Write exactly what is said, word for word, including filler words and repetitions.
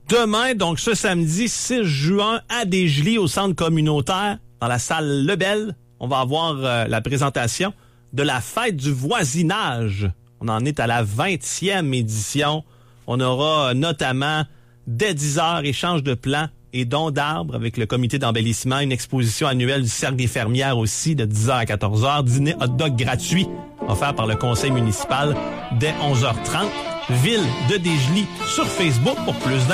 demain, donc ce samedi six juin, à Desjely, au centre communautaire, dans la salle Lebel, on va avoir euh, la présentation de la fête du voisinage. On en est à la vingtième édition. On aura euh, notamment, dès dix heures, échange de plans et dons d'arbres avec le comité d'embellissement, une exposition annuelle du Cercle des fermières aussi, de dix heures à quatorze heures, dîner hot dog gratuit offert par le conseil municipal dès onze heures trente. Ville de Desjely sur Facebook pour plus d'informations.